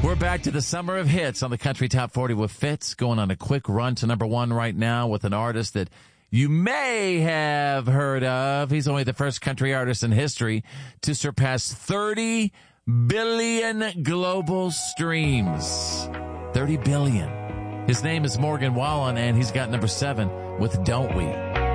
We're back to the summer of hits on the Country Top 40 with Fitz, going on a quick run to number one right now with an artist that you may have heard of. He's only the first country artist in history to surpass 30 billion global streams. 30 billion. His name is Morgan Wallen, and he's got number 7 with Don't We.